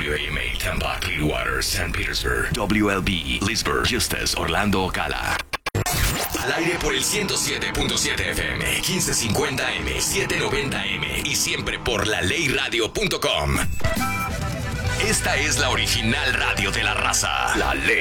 WAMA, Tampa, Clearwater, St. Petersburg. WLB, Leesburg, Eustis, Orlando, Ocala. Al aire por el 107.7 FM, 1550M, 790M y siempre por laleyradio.com. Esta es la original radio de la raza. La Ley.